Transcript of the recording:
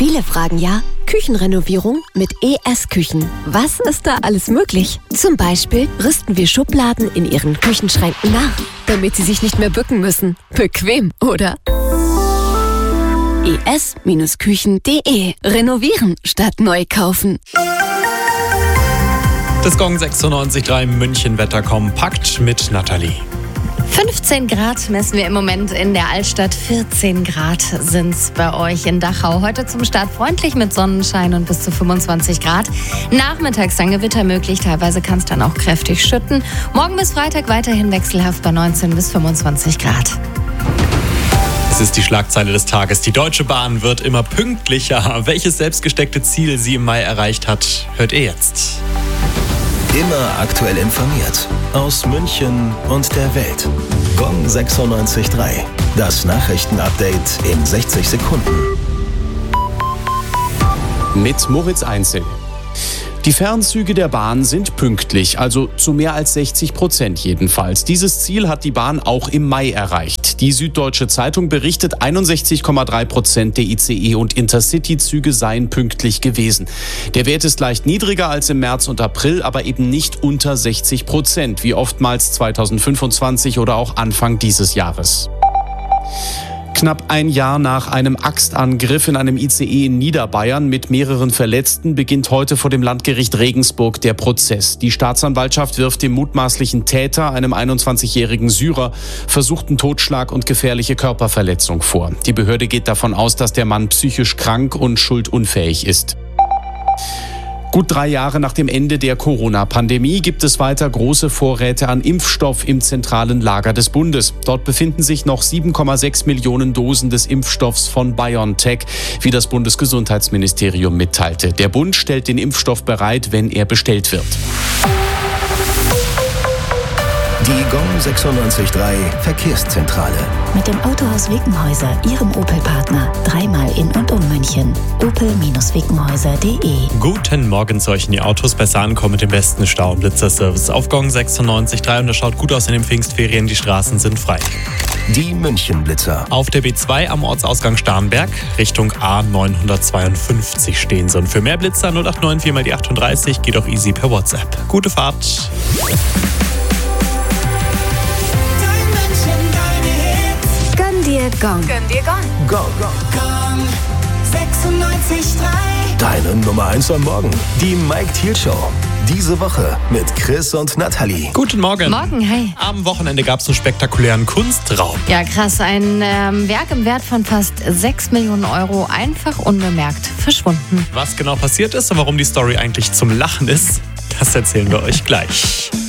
Viele fragen ja, Küchenrenovierung mit ES Küchen. Was ist da alles möglich? Zum Beispiel rüsten wir Schubladen in Ihren Küchenschränken nach, damit Sie sich nicht mehr bücken müssen. Bequem, oder? es-küchen.de. Renovieren statt neu kaufen. Das Gong 96.3 München Wetter kompakt mit Nathalie. 15 Grad messen wir im Moment in der Altstadt. 14 Grad sind es bei euch in Dachau. Heute zum Start freundlich mit Sonnenschein und bis zu 25 Grad. Nachmittags dann Gewitter möglich. Teilweise kann es dann auch kräftig schütten. Morgen bis Freitag weiterhin wechselhaft bei 19 bis 25 Grad. Es ist die Schlagzeile des Tages. Die Deutsche Bahn wird immer pünktlicher. Welches selbstgesteckte Ziel sie im Mai erreicht hat, hört ihr jetzt. Immer aktuell informiert. Aus München und der Welt. Gong 96.3. Das Nachrichtenupdate in 60 Sekunden. Mit Moritz Einzel. Die Fernzüge der Bahn sind pünktlich, also zu mehr als 60% jedenfalls. Dieses Ziel hat die Bahn auch im Mai erreicht. Die Süddeutsche Zeitung berichtet, 61,3% der ICE- und Intercity-Züge seien pünktlich gewesen. Der Wert ist leicht niedriger als im März und April, aber eben nicht unter 60%, wie oftmals 2025 oder auch Anfang dieses Jahres. Knapp ein Jahr nach einem Axtangriff in einem ICE in Niederbayern mit mehreren Verletzten beginnt heute vor dem Landgericht Regensburg der Prozess. Die Staatsanwaltschaft wirft dem mutmaßlichen Täter, einem 21-jährigen Syrer, versuchten Totschlag und gefährliche Körperverletzung vor. Die Behörde geht davon aus, dass der Mann psychisch krank und schuldunfähig ist. Gut 3 Jahre nach dem Ende der Corona-Pandemie gibt es weiter große Vorräte an Impfstoff im zentralen Lager des Bundes. Dort befinden sich noch 7,6 Millionen Dosen des Impfstoffs von BioNTech, wie das Bundesgesundheitsministerium mitteilte. Der Bund stellt den Impfstoff bereit, wenn er bestellt wird. Die Gong 96.3 Verkehrszentrale. Mit dem Autohaus Wickenhäuser, Ihrem Opel-Partner. 3-mal in und um München. opel-wickenhäuser.de. Guten Morgen zu euch in die Autos. Besser ankommen mit dem besten Stau- und Blitzerservice auf Gong 96.3. Und das schaut gut aus in den Pfingstferien. Die Straßen sind frei. Die München-Blitzer. Auf der B2 am Ortsausgang Starnberg Richtung A952 stehen sie. Und für mehr Blitzer 0894 mal die 38 geht auch easy per WhatsApp. Gute Fahrt. Gong. Gönn dir Gong. Gong. 96.3. Deine Nummer 1 am Morgen. Die Mike Thiel Show. Diese Woche mit Chris und Nathalie. Guten Morgen. Morgen, hey. Am Wochenende gab es einen spektakulären Kunstraub. Ja, krass. Ein Werk im Wert von fast 6 Millionen Euro einfach unbemerkt verschwunden. Was genau passiert ist und warum die Story eigentlich zum Lachen ist, das erzählen wir euch gleich.